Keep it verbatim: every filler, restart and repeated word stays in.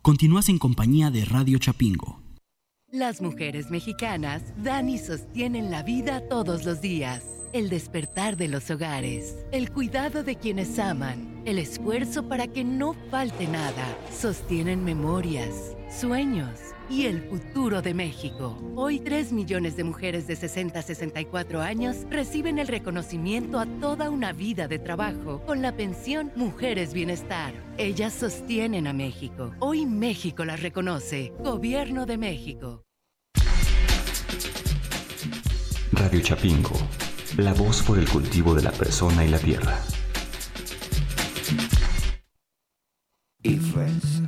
Continúas en compañía de Radio Chapingo. Las mujeres mexicanas dan y sostienen la vida todos los días. El despertar de los hogares, el cuidado de quienes aman, el esfuerzo para que no falte nada. Sostienen memorias, sueños y el futuro de México. Hoy tres millones de mujeres de sesenta a sesenta y cuatro años reciben el reconocimiento a toda una vida de trabajo con la pensión Mujeres Bienestar. Ellas sostienen a México. Hoy México las reconoce. Gobierno de México. Radio Chapingo, la voz por el cultivo de la persona y la tierra. Y pues